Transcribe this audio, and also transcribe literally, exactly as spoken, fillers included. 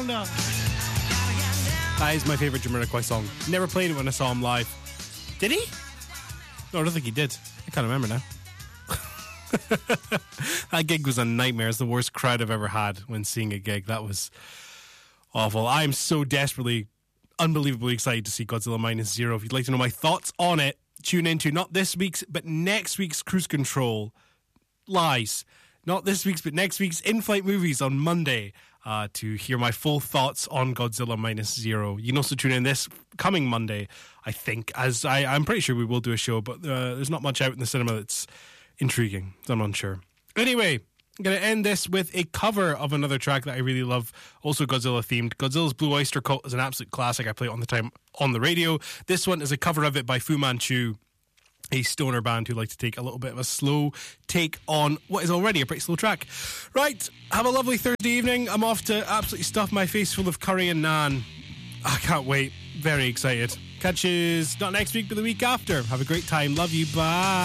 Honda. That is my favourite Jamiroquai song. Never played it when I saw him live. Did he? No, I don't think he did. I can't remember now. That gig was a nightmare. It's the worst crowd I've ever had when seeing a gig. That was awful. I'm so desperately, unbelievably excited to see Godzilla Minus Zero. If you'd like to know my thoughts on it, tune into not this week's, but next week's Cruise Control. Lies. Not this week's, but next week's In-Flight Movies on Monday uh, to hear my full thoughts on Godzilla Minus Zero. You can also tune in this coming Monday, I think, as I, I'm pretty sure we will do a show, but uh, there's not much out in the cinema that's intriguing. I'm unsure. Anyway, I'm going to end this with a cover of another track that I really love, also Godzilla themed. Godzilla's Blue Oyster Cult is an absolute classic. I play it all the time on the radio. This one is a cover of it by Fu Manchu, a stoner band who like to take a little bit of a slow take on what is already a pretty slow track. Right, have a lovely Thursday evening. I'm off to absolutely stuff my face full of curry and naan. I can't wait. Very excited. Catch you not next week, but the week after. Have a great time. Love you. Bye.